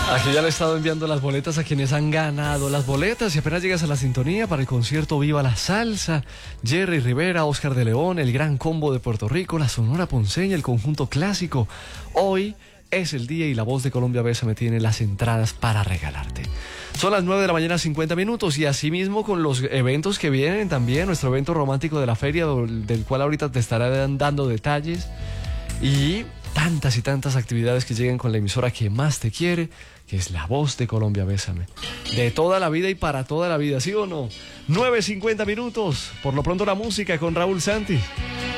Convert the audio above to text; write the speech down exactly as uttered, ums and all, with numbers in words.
Aquí ya le he estado enviando las boletas a quienes han ganado las boletas y apenas llegas a la sintonía para el concierto Viva la Salsa, Jerry Rivera, Oscar de León, el Gran Combo de Puerto Rico, la Sonora Ponceña, el Conjunto Clásico. Hoy es el día y la Voz de Colombia Bésame tiene las entradas para regalarte. Son las nueve de la mañana, cincuenta minutos, y asimismo con los eventos que vienen también, nuestro evento romántico de la feria, del cual ahorita te estaré dando detalles, y tantas y tantas actividades que lleguen con la emisora que más te quiere, que es la Voz de Colombia Bésame. De toda la vida y para toda la vida, ¿sí o no? nueve cincuenta minutos, por lo pronto la música con Raúl Santi.